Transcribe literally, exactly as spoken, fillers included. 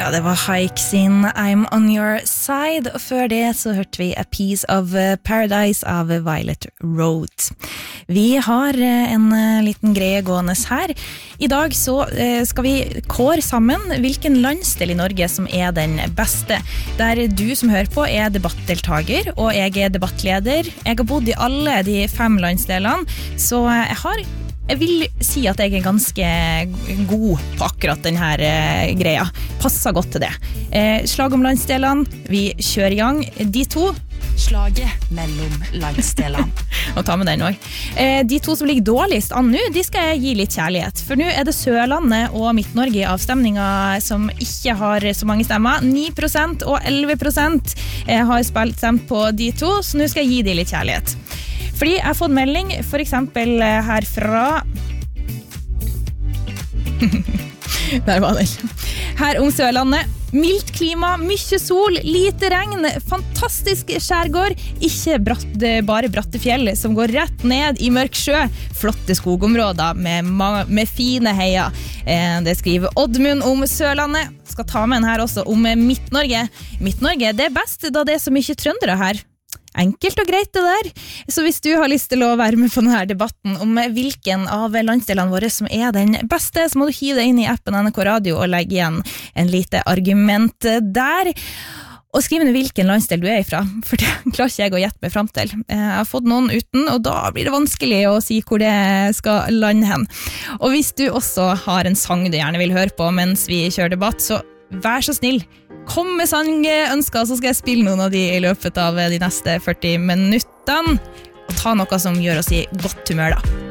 Ja, det var Hike sin I'm on your side, og før det så hørte vi A Piece of Paradise av Violet Road. Vi har en liten greie gående her. I dag så skal vi kåre sammen hvilken landsdel i Norge som er den beste. Der du som hører på er debattdeltager, og jeg er debattleder. Jeg har bodd i alle de fem landsdelene, så jeg har Jeg vil si at jeg er ganske god på akkurat denne uh, greia. Passer godt til det. Eh, slag om landsdelene. Vi kjører i gang. De to. Slaget mellom landsdelene. Og ta med den også. Eh, de to som ligger dårligst an nå, de skal jeg gi litt kjærlighet. For nå er det Sørlandet og Midt-Norge i avstemninger som ikke har så mange stemmer. ni prosent og elleve prosent har spilt stemt på de to, så nå skal jeg gi de litt kjærlighet. Fordi jeg har fått melding, for eksempel her fra... Der var det. Her om Sørlandet. Mildt klima, mye sol, lite regn, fantastisk skjærgård, ikke bratt, bare bratte fjell som går rett ned i mørk sjø, flotte skogområder med, med fine heier. Det skriver Oddmund om Sørlandet. Skal ta med en her også om Midt-Norge. Midt-Norge, det er best da det er så mye trøndere her. Enkelt og greit det der. Så hvis du har lyst til å være med på denne debatten om hvilken av landsdelene våre som er den beste, så må du hive deg inn i appen N R K Radio og legge igjen en lite argument der. Og skriv ned hvilken landsdel du er ifra, for det klarer ikke jeg å gjette meg frem til. Jeg har fått noen uten, og da blir det vanskelig å si hvor det skal lande hen. Og hvis du også har en sang du gjerne vil høre på mens vi kjører debatt, så vær så snill, kom med sangønsker, så skal jeg spille noen av de i løpet av de neste førti minuttene, og ta noe som gjør oss i godt humør da.